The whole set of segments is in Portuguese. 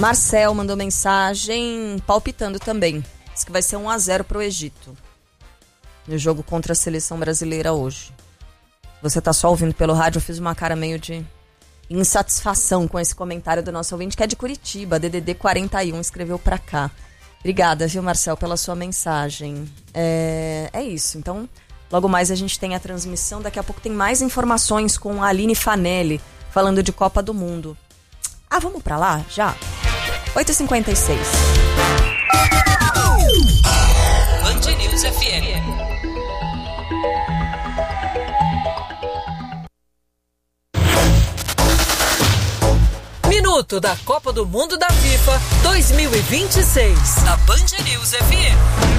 Marcel mandou mensagem palpitando também. Diz que vai ser 1-0 pro Egito no jogo contra a seleção brasileira hoje. Você tá só ouvindo pelo rádio, eu fiz uma cara meio de insatisfação com esse comentário do nosso ouvinte, que é de Curitiba, DDD 41, escreveu pra cá. Obrigada, viu, Marcel, pela sua mensagem. É isso, então logo mais a gente tem a transmissão, daqui a pouco tem mais informações com a Aline Fanelli, falando de Copa do Mundo. Vamos pra lá, já? 8h56. Band News FM. Minuto da Copa do Mundo da FIFA 2026. Da Band News FM.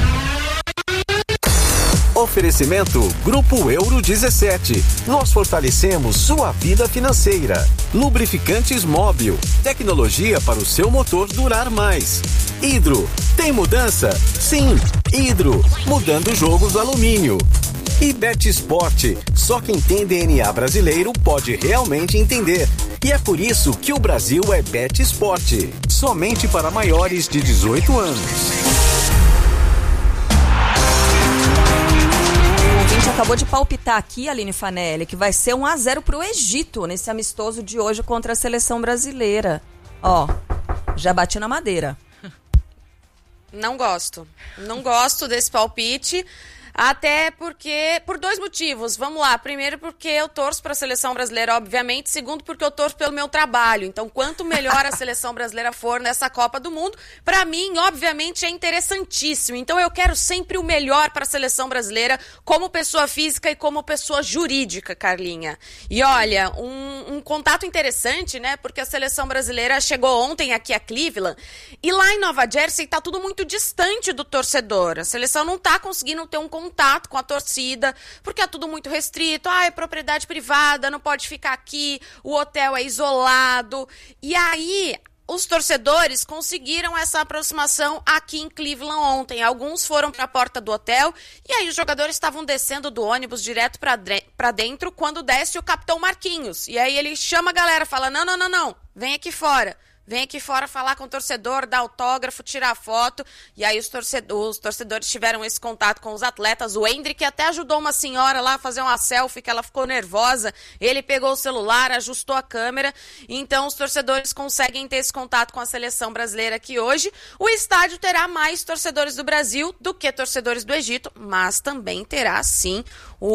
Oferecimento Grupo Euro 17. Nós fortalecemos sua vida financeira. Lubrificantes Móbil. Tecnologia para o seu motor durar mais. Hidro. Tem mudança? Sim. Hidro. Mudando o jogo do alumínio. E BetSport. Só quem tem DNA brasileiro pode realmente entender. E é por isso que o Brasil é BetSport. Somente para maiores de 18 anos. A gente acabou de palpitar aqui, Aline Fanelli, que vai ser 1-0 pro Egito nesse amistoso de hoje contra a seleção brasileira. Já bati na madeira. Não gosto desse palpite, até porque, por dois motivos, vamos lá, primeiro porque eu torço para a seleção brasileira, obviamente, segundo porque eu torço pelo meu trabalho, então quanto melhor a seleção brasileira for nessa Copa do Mundo, para mim, obviamente, é interessantíssimo, então eu quero sempre o melhor para a seleção brasileira, como pessoa física e como pessoa jurídica, Carlinha. E olha, um contato interessante, né, porque a seleção brasileira chegou ontem aqui a Cleveland, e lá em Nova Jersey tá tudo muito distante do torcedor, a seleção não tá conseguindo ter um contato com a torcida, porque é tudo muito restrito, é propriedade privada, não pode ficar aqui, o hotel é isolado, e aí os torcedores conseguiram essa aproximação aqui em Cleveland ontem, alguns foram para a porta do hotel, e aí os jogadores estavam descendo do ônibus direto para dentro, quando desce o capitão Marquinhos, e aí ele chama a galera, fala, não, vem aqui fora falar com o torcedor, dar autógrafo, tirar foto, e aí os torcedores tiveram esse contato com os atletas, o Hendrick até ajudou uma senhora lá a fazer uma selfie, que ela ficou nervosa, ele pegou o celular, ajustou a câmera, então os torcedores conseguem ter esse contato com a seleção brasileira aqui hoje. O estádio terá mais torcedores do Brasil do que torcedores do Egito, mas também terá sim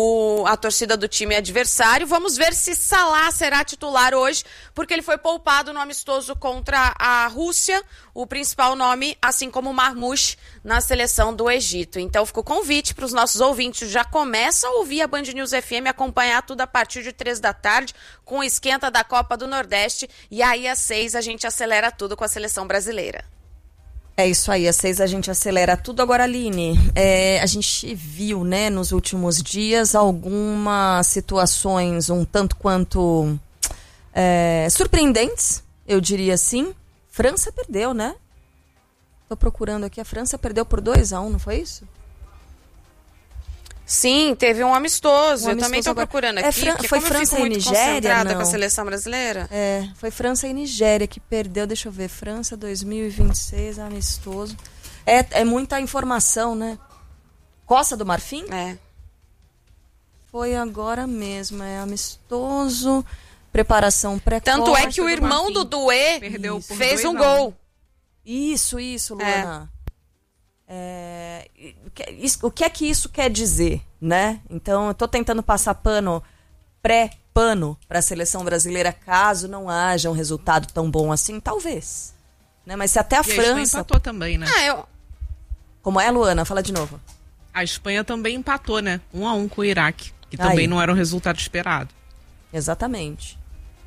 a torcida do time adversário. Vamos ver se Salah será titular hoje, porque ele foi poupado no amistoso contra a Rússia, o principal nome, assim como o Marmoush, na seleção do Egito. Então fica o convite para os nossos ouvintes, já começa a ouvir a Band News FM, acompanhar tudo a partir de 3 da tarde, com o esquenta da Copa do Nordeste, e aí às 6 a gente acelera tudo com a seleção brasileira. É isso aí, às 6 a gente acelera tudo. Agora, Aline, a gente viu, né, nos últimos dias algumas situações um tanto quanto surpreendentes, eu diria assim. França perdeu, né? Tô procurando aqui, a França perdeu por 2-1, não foi isso? Sim, teve um amistoso. Eu também estou procurando aqui. Foi França e Nigéria, não? Com a seleção brasileira? Foi França e Nigéria que perdeu. Deixa eu ver. França 2026, amistoso. É muita informação, né? Costa do Marfim? Foi agora mesmo. É amistoso, preparação precoce. Tanto é que o irmão do Doué fez um gol. Isso, Luana. O que é que isso quer dizer, né? Então, eu tô tentando passar pano para a seleção brasileira, caso não haja um resultado tão bom assim, talvez, né? Mas se até a França... A Espanha empatou também, né? Como é, Luana? Fala de novo. A Espanha também empatou, né? 1-1 com o Iraque, que também não era um resultado esperado. Exatamente.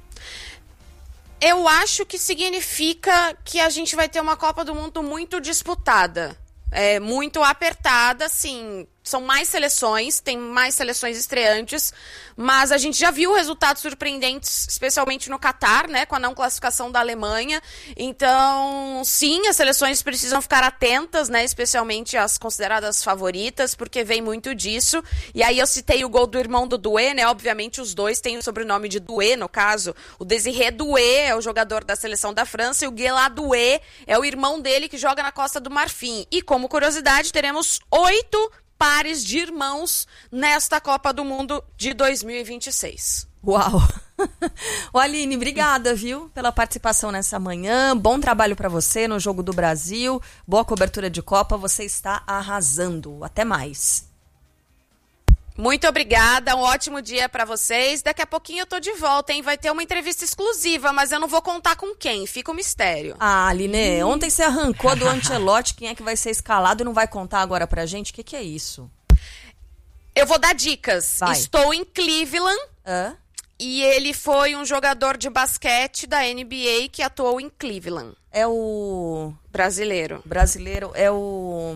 Eu acho que significa que a gente vai ter uma Copa do Mundo muito disputada. Muito apertada, assim, são mais seleções, tem mais seleções estreantes, mas a gente já viu resultados surpreendentes, especialmente no Catar, né, com a não classificação da Alemanha. Então, sim, as seleções precisam ficar atentas, né, especialmente as consideradas favoritas, porque vem muito disso. E aí eu citei o gol do irmão do Doué, né, obviamente os dois têm o sobrenome de Doué, no caso. O Désiré Doué é o jogador da seleção da França e o Guélá Doué é o irmão dele que joga na Costa do Marfim. E como curiosidade, teremos 8 pares de irmãos nesta Copa do Mundo de 2026. Uau! Ô, Aline, obrigada, viu, pela participação nessa manhã. Bom trabalho para você no Jogo do Brasil. Boa cobertura de Copa, você está arrasando. Até mais. Muito obrigada, um ótimo dia para vocês. Daqui a pouquinho eu tô de volta, hein? Vai ter uma entrevista exclusiva, mas eu não vou contar com quem, fica um mistério. Ah, Aline, ontem você arrancou do Ancelotti quem é que vai ser escalado e não vai contar agora pra gente? O que é isso? Eu vou dar dicas. Vai. Estou em Cleveland. Hã? E ele foi um jogador de basquete da NBA que atuou em Cleveland. É o... Brasileiro. Brasileiro, é o...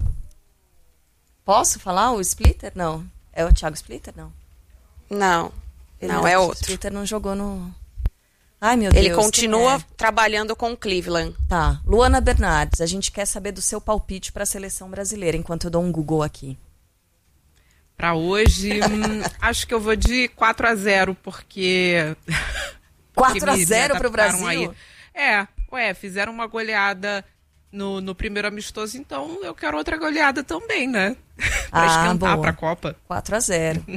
Posso falar o Splitter? Não. É o Thiago Splitter? Não. Não, Ele é outro. O Splitter não jogou no... Ai, meu Deus. Ele continua trabalhando com o Cleveland. Tá. Luana Bernardes, a gente quer saber do seu palpite para a seleção brasileira, enquanto eu dou um Google aqui. Para hoje, acho que eu vou de 4-0, porque... 4-0 pro Brasil? Fizeram uma goleada no primeiro amistoso, então eu quero outra goleada também, né? Pra esquentar pra Copa. 4-0.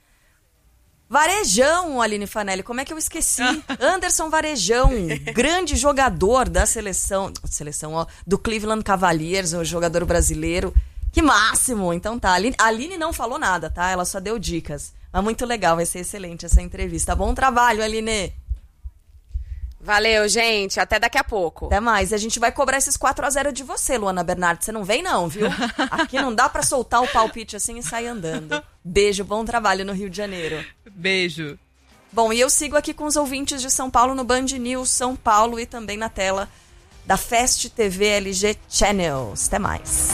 Varejão, Aline Fanelli, como é que eu esqueci? Anderson Varejão, grande jogador da seleção, do Cleveland Cavaliers, o jogador brasileiro. Que máximo! Então tá, a Aline não falou nada, tá? Ela só deu dicas. Mas muito legal, vai ser excelente essa entrevista. Bom trabalho, Aline! Valeu, gente. Até daqui a pouco. Até mais. A gente vai cobrar esses 4-0 de você, Luana Bernardes. Você não vem não, viu? Aqui não dá pra soltar o palpite assim e sair andando. Beijo, bom trabalho no Rio de Janeiro. Beijo. Bom, e eu sigo aqui com os ouvintes de São Paulo no Band News São Paulo e também na tela da Fast TV LG Channels. Até mais.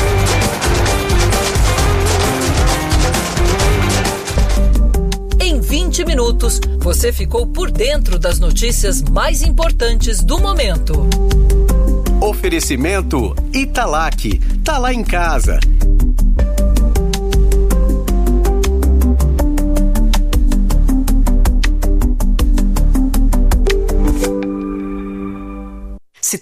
Em 20 minutos, você ficou por dentro das notícias mais importantes do momento. Oferecimento Italac. Tá lá em casa.